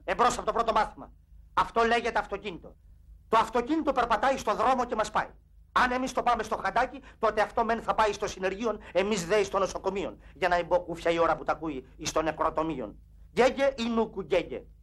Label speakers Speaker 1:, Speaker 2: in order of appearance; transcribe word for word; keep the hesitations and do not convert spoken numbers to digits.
Speaker 1: εμπρός από το πρώτο μάθημα. Αυτό λέγεται αυτοκίνητο. Το αυτοκίνητο περπατάει στο δρόμο και μας πάει. Αν εμείς το πάμε στο χαντάκι, τότε αυτό μεν θα πάει στο συνεργείο, εμείς δε στο νοσοκομείο. Για να μην πω κούφια η ώρα που τα ακούει εις το νεκροτομείο. Γκέγκε ή νούκου γκέγκε.